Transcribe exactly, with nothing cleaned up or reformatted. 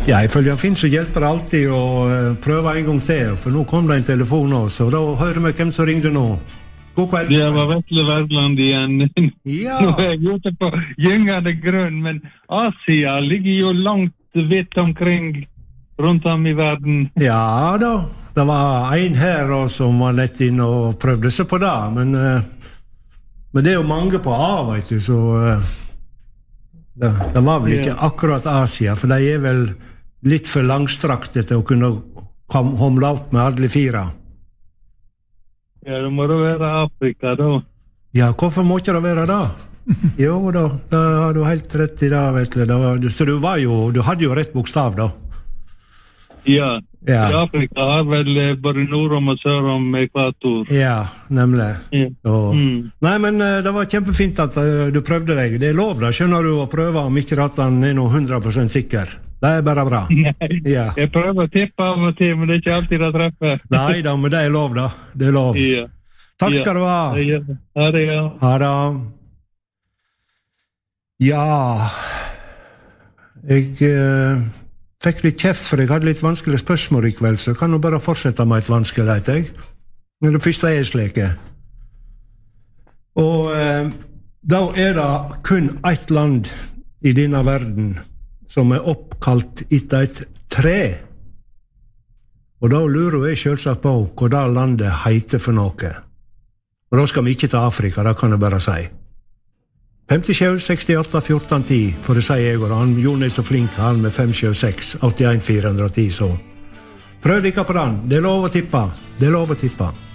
Ja, ifølge Finn så hjelper det alltid å uh, prøve en gang til, for nå kom det en telefon også, og da hører vi hvem som ringde nå. God kveld. Det var Vetle Verdland igjen. Ja. Nå er jeg ute på gyngende grunn, men Asia ligger jo langt vidt omkring rundt om i verden. Ja da, det var en her også, som var nett inn og prøvde seg på det, men, uh, men det er jo mange på A, vet du, så uh, det, det var vel ikke akkurat Asia, for de er vel litt for langstrakte til å kunne komme homle opp med alle fire. Ja, det må det være Afrika da. Ja, hvorfor må ikke det være da? Jo da, da har du helt rett i det, vet du. Da, så du var jo, du hadde jo rett bokstav da. Ja, ja. I Afrika har vel både nord om og sør om ekvator. Ja, nemlig. Ja. Og, mm. Nei, men det var kjempefint at uh, du prøvde deg. Det er lov da, skjønner du, å prøve om ikke at han er noe hundre prosent sikker. Det er bare bra. Nei, ja. Jeg prøver å tippe av og til, men det er ikke alltid det treffer. Nei da, men det er lov da. Det er lov. Ja. Takk ja. skal du ha. Ja. Ha det, ja. Ha det. Ja, jeg uh, fikk litt kjeft, for jeg hadde litt vanskelige spørsmål i kveld, så jeg kan jo bare fortsette med et vanskelig, jeg. Men det første er slike. Og uh, da er det kun ett land i denne verden som er oppkalt etter et tre. Og da lurer jeg selvsagt på hva det landet heter for noe. Og da skal vi ikke til Afrika, det kan jeg bare si. fem sju seks åtte fjorten ti, for det sier jeg, og han Jon er så flink, han med fem sju seks åtte en fire ti, så prøv dere på den. Det er lov å tippe. Det er lov å tippe.